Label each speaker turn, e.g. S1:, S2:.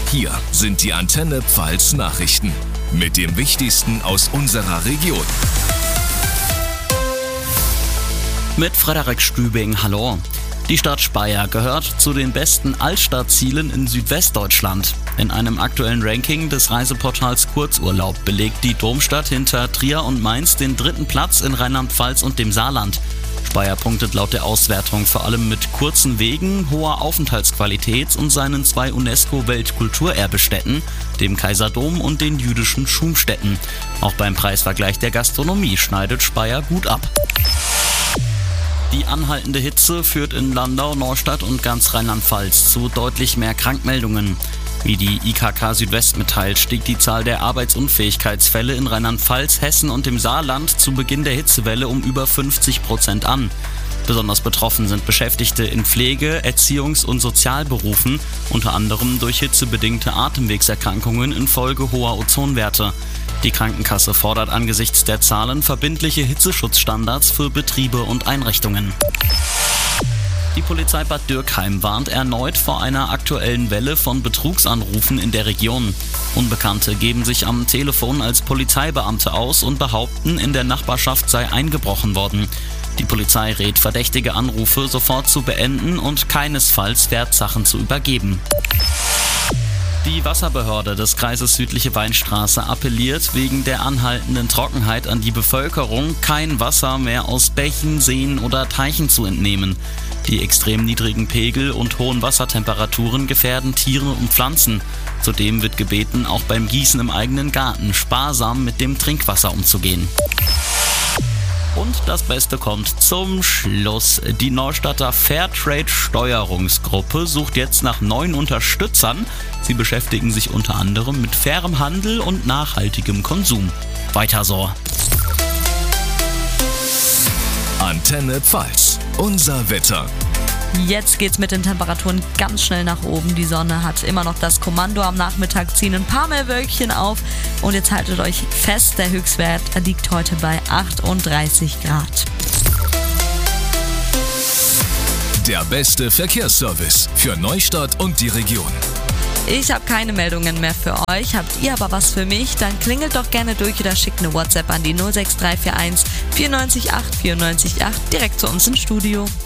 S1: Hier sind die Antenne Pfalz Nachrichten mit dem Wichtigsten aus unserer Region.
S2: Mit Frederik Stübing, hallo. Die Stadt Speyer gehört zu den besten Altstadtzielen in Südwestdeutschland. In einem aktuellen Ranking des Reiseportals Kurzurlaub belegt die Domstadt hinter Trier und Mainz den 3. Platz in Rheinland-Pfalz und dem Saarland. Speyer punktet laut der Auswertung vor allem mit kurzen Wegen, hoher Aufenthaltsqualität und seinen 2 UNESCO-Weltkulturerbestätten, dem Kaiserdom und den jüdischen Schumstätten. Auch beim Preisvergleich der Gastronomie schneidet Speyer gut ab. Die anhaltende Hitze führt in Landau, Neustadt und ganz Rheinland-Pfalz zu deutlich mehr Krankmeldungen. Wie die IKK Südwest mitteilt, stieg die Zahl der Arbeitsunfähigkeitsfälle in Rheinland-Pfalz, Hessen und dem Saarland zu Beginn der Hitzewelle um über 50% an. Besonders betroffen sind Beschäftigte in Pflege-, Erziehungs- und Sozialberufen, unter anderem durch hitzebedingte Atemwegserkrankungen infolge hoher Ozonwerte. Die Krankenkasse fordert angesichts der Zahlen verbindliche Hitzeschutzstandards für Betriebe und Einrichtungen. Die Polizei Bad Dürkheim warnt erneut vor einer aktuellen Welle von Betrugsanrufen in der Region. Unbekannte geben sich am Telefon als Polizeibeamte aus und behaupten, in der Nachbarschaft sei eingebrochen worden. Die Polizei rät, verdächtige Anrufe sofort zu beenden und keinesfalls Wertsachen zu übergeben. Die Wasserbehörde des Kreises Südliche Weinstraße appelliert wegen der anhaltenden Trockenheit an die Bevölkerung, kein Wasser mehr aus Bächen, Seen oder Teichen zu entnehmen. Die extrem niedrigen Pegel und hohen Wassertemperaturen gefährden Tiere und Pflanzen. Zudem wird gebeten, auch beim Gießen im eigenen Garten sparsam mit dem Trinkwasser umzugehen. Und das Beste kommt zum Schluss. Die Neustadter Fairtrade-Steuerungsgruppe sucht jetzt nach neuen Unterstützern. Sie beschäftigen sich unter anderem mit fairem Handel und nachhaltigem Konsum. Weiter so.
S1: Antenne Pfalz, unser Wetter.
S3: Jetzt geht's mit den Temperaturen ganz schnell nach oben. Die Sonne hat immer noch das Kommando. Am Nachmittag ziehen ein paar mehr Wölkchen auf. Und jetzt haltet euch fest, der Höchstwert liegt heute bei 38 Grad.
S1: Der beste Verkehrsservice für Neustadt und die Region.
S3: Ich habe keine Meldungen mehr für euch. Habt ihr aber was für mich? Dann klingelt doch gerne durch oder schickt eine WhatsApp an die 06341 94 8 94 8 direkt zu uns im Studio.